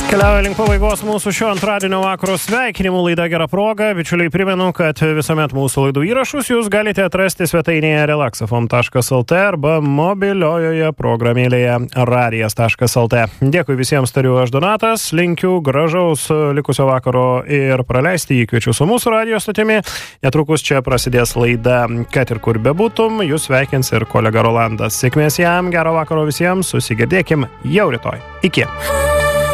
Keliauja link pabaigos mūsų šio antradienio vakaro sveikinimų laida Gera proga. Bičiuliai, primenu, kad visuomet mūsų laidų įrašus jūs galite atrasti svetainėje relaxafon.lt arba mobiliojoje programėlėje radijas.lt. Dėkui visiems, tariu aš Donatas, linkiu gražaus likusio vakaro ir praleisti jį kviečiu su mūsų radijo stotimi. Netrukus čia prasidės laida Kad ir kur bebūtum, jūs sveikins ir kolega Rolandas. Sėkmės jam, gero vakaro visiems, susigirdėkim jau rytoj. Iki.